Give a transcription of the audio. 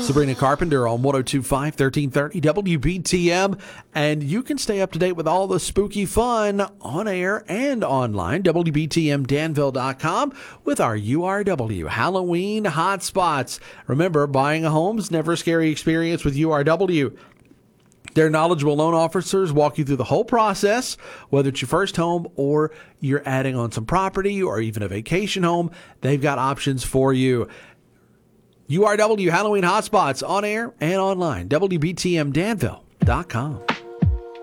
Sabrina Carpenter on 102.5, 1330 WBTM. And you can stay up to date with all the spooky fun on air and online, WBTMDanville.com, with our URW Halloween hotspots. Remember, buying a home's never a scary experience with URW. Their knowledgeable loan officers walk you through the whole process, whether it's your first home or you're adding on some property or even a vacation home. They've got options for you. URW Halloween Hotspots on air and online, WBTMDanville.com.